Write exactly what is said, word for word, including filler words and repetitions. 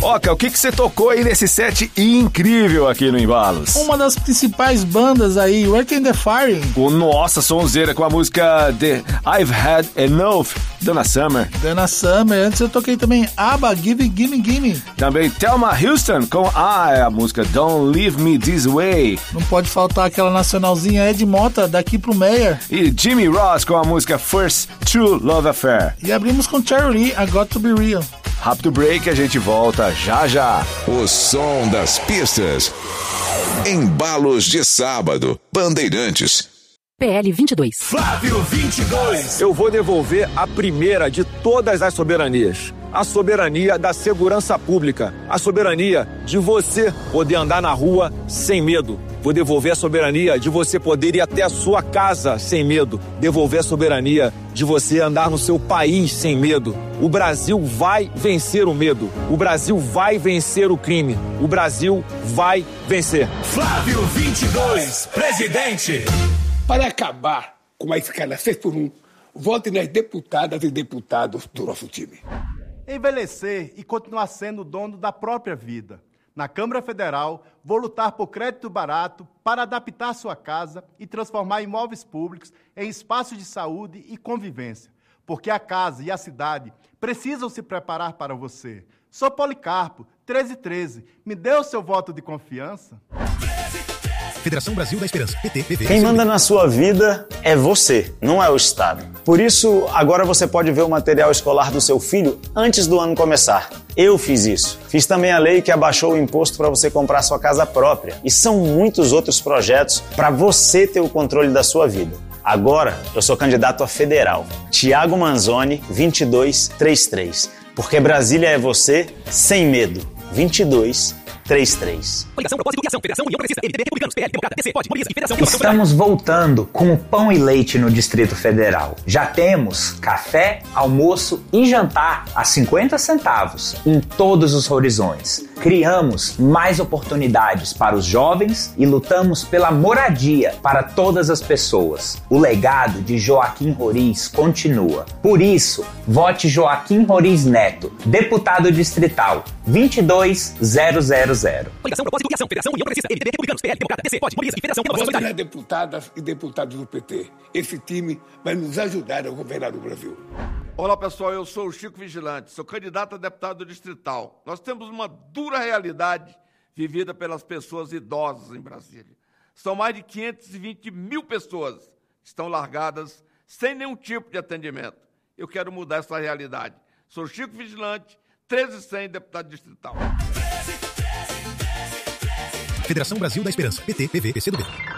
Oca, o que que você tocou aí nesse set incrível aqui no Embalos? Uma das principais bandas aí, Earth and the Fire. O Nossa Sonzeira com a música The I've Had Enough, Donna Summer. Donna Summer. Antes eu toquei também ABBA, Gimme, Gimme, Gimme. Também Thelma Houston com ah, a música Don't Leave Me This Way. Não pode faltar aquela nacionalzinha Ed Mota, Daqui pro Meyer. E Jimmy Ross com a música First True Love Affair. E abrimos com Cherry Lee, I Got to Be Real. Rápido break, a gente volta já já. O som das pistas. Embalos de sábado. Bandeirantes. P L vinte e dois. Flávio vinte e dois. Eu vou devolver a primeira de todas as soberanias. A soberania da segurança pública. A soberania de você poder andar na rua sem medo. Vou devolver a soberania de você poder ir até a sua casa sem medo. Devolver a soberania de você andar no seu país sem medo. O Brasil vai vencer o medo. O Brasil vai vencer o crime. O Brasil vai vencer. Flávio vinte e dois, presidente. Para acabar com a escala seis por um, vote nas deputadas e deputados do nosso time. Envelhecer e continuar sendo dono da própria vida. Na Câmara Federal, vou lutar por crédito barato para adaptar sua casa e transformar imóveis públicos em espaços de saúde e convivência. Porque a casa e a cidade precisam se preparar para você. Sou Policarpo, treze treze. Me dê o seu voto de confiança? Federação Brasil da Esperança, P T, P V. Quem manda na sua vida é você, não é o Estado. Por isso, agora você pode ver o material escolar do seu filho antes do ano começar. Eu fiz isso. Fiz também a lei que abaixou o imposto para você comprar sua casa própria. E são muitos outros projetos para você ter o controle da sua vida. Agora, eu sou candidato a federal. Tiago Manzoni, vinte e dois trinta e três. Porque Brasília é você, sem medo. vinte e dois trinta e três. Coligação, propósito e ação. Federação, União Progressista, M D B, Republicanos, P L, Democrata, D C, Pode, Mobiliza e Federação. Estamos voltando com o pão e leite no Distrito Federal. Já temos café, almoço e jantar a cinquenta centavos em todos os horizontes. Criamos mais oportunidades para os jovens e lutamos pela moradia para todas as pessoas. O legado de Joaquim Roriz continua. Por isso, vote Joaquim Roriz Neto, deputado distrital, vinte e dois mil. Coligação, propósito e ação. Federação, União Progressista, M D B, Republicanos, P L, Democrata, D C, Pode, Mobiliza e Federação. Vote nas deputadas e deputados do P T. Esse time vai nos ajudar a governar o Brasil. Olá, pessoal, eu sou o Chico Vigilante, sou candidato a deputado distrital. Nós temos uma dura realidade vivida pelas pessoas idosas em Brasília. São mais de quinhentas e vinte mil pessoas que estão largadas sem nenhum tipo de atendimento. Eu quero mudar essa realidade. Sou o Chico Vigilante, treze cem, deputado distrital. Federação Brasil da Esperança, P T, P V, P C do B.